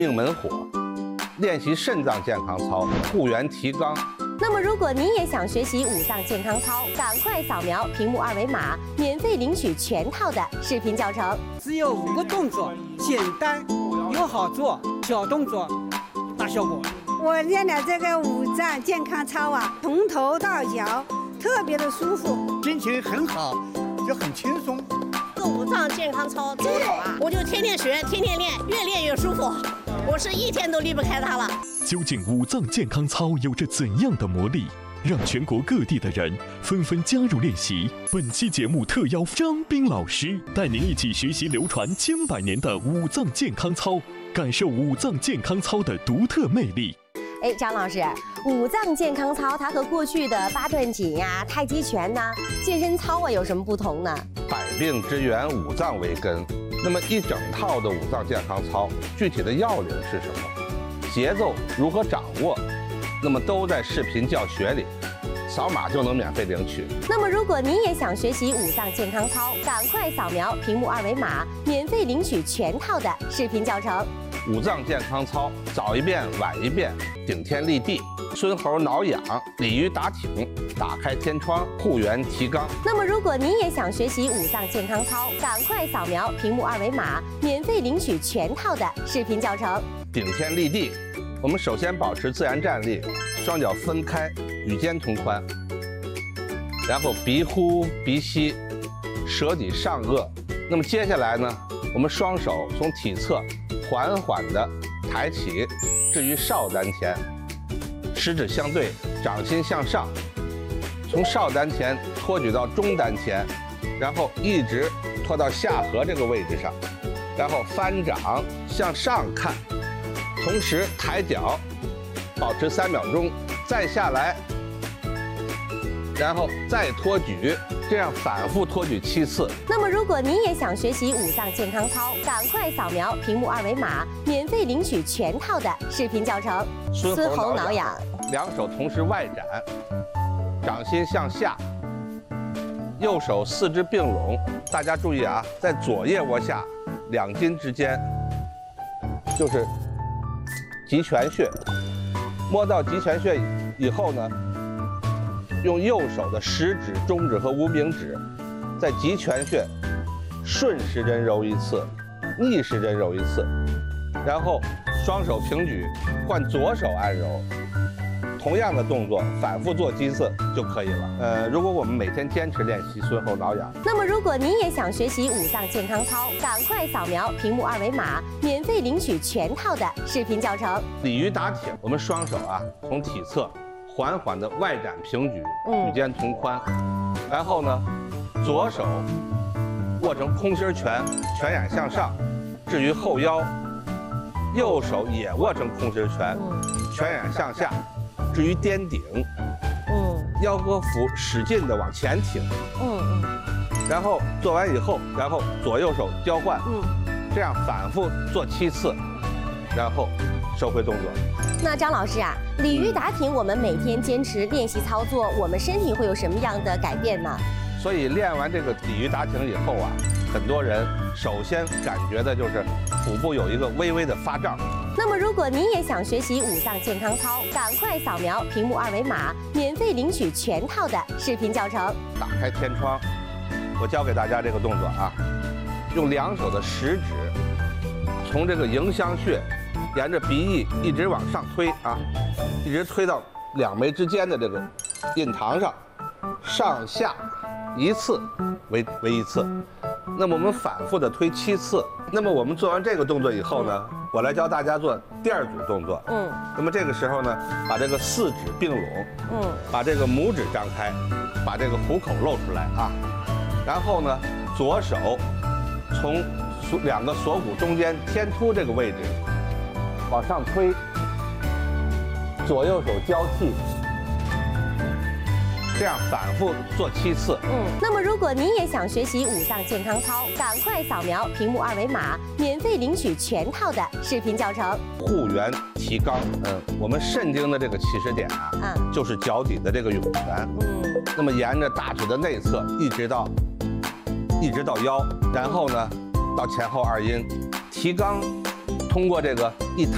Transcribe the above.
命门火，练习肾脏健康操，护元提肛。 那么，如果您也想学习五脏健康操，赶快扫描屏幕二维码，免费领取全套的视频教程。 只有5个动作，简单又好做，小动作大效果。 我练的这个五脏健康操啊，从头到脚特别的舒服， 心情很好，就很轻松。 这五脏健康操真好啊！我就天天学，天天练，越练越舒服。我是一天都离不开它了。 究竟五脏健康操有着怎样的魔力，让全国各地的人纷纷加入练习？本期节目特邀张斌老师带您一起学习流传千百年的五脏健康操，感受五脏健康操的独特魅力。 哎，张老师，五脏健康操它和过去的八段锦呀、太极拳呐、健身操啊有什么不同呢？ 百病之源，五脏为根。那么一整套的五脏健康操，具体的要领是什么？节奏如何掌握？那么都在视频教学里，扫码就能免费领取。 那么如果您也想学习五脏健康操，赶快扫描屏幕二维码，免费领取全套的视频教程。 五脏健康操，早一遍晚一遍，顶天立地，孙猴挠痒，鲤鱼打挺，打开天窗，护元提肛。 那么如果您也想学习五脏健康操，赶快扫描屏幕二维码，免费领取全套的视频教程。 顶天立地，我们首先保持自然站立，双脚分开，与肩同宽，然后鼻呼鼻吸，舌抵上颚。那么接下来呢，我们双手从体侧缓缓地抬起，置于少丹田，食指相对，掌心向上，从少丹田托举到中丹田，然后一直托到下颌这个位置上，然后翻掌向上看，同时抬脚，保持3秒钟，再下来，然后再托举，这样反复托举7次。 那么如果您也想学习五脏健康操，赶快扫描屏幕二维码，免费领取全套的视频教程。 孙猴挠痒，两手同时外展，掌心向下，右手四肢并拢。大家注意啊，在左腋窝下2筋之间就是极泉穴，摸到极泉穴以后呢，用右手的食指、中指和无名指，在极泉穴顺时针揉1次，逆时针揉1次，然后双手平举，换左手按揉，同样的动作反复做几次就可以了。如果我们每天坚持练习孙猴挠痒， 那么如果您也想学习五脏健康操，赶快扫描屏幕二维码，免费领取全套的视频教程。 鲤鱼打挺，我们双手啊从体侧缓缓的外展平举，与肩同宽，然后呢，左手握成空心拳，拳眼向上，置于后腰，右手也握成空心拳，拳眼向下，置于颠顶，腰和腹使劲的往前挺，然后做完以后，然后左右手交换，这样反复做7次，然后收回动作。 那张老师啊，鲤鱼打挺我们每天坚持练习操作，我们身体会有什么样的改变呢？ 所以练完这个鲤鱼打挺以后啊，很多人首先感觉的就是腹部有一个微微的发胀。 那么如果您也想学习五脏健康操，赶快扫描屏幕二维码，免费领取全套的视频教程。 打开天窗，我教给大家这个动作啊，用2手的食指从这个迎香穴沿着鼻翼一直往上推啊，一直推到2眉之间的这个印堂上，上下1次为1次。那么我们反复的推7次。那么我们做完这个动作以后呢，我来教大家做第2组动作。那么这个时候呢，把这个4指并拢，把这个拇指张开，把这个虎口露出来啊。然后呢，左手从2个锁骨中间天突这个位置往上推，左右手交替，这样反复做7次。 那么如果您也想学习五脏健康操，赶快扫描屏幕二维码，免费领取全套的视频教程。 护元提肛，我们肾经的这个起始点啊，就是脚底的这个涌泉。那么沿着大腿的内侧一直到腰，然后呢到前后2阴，提肛通过这个一抬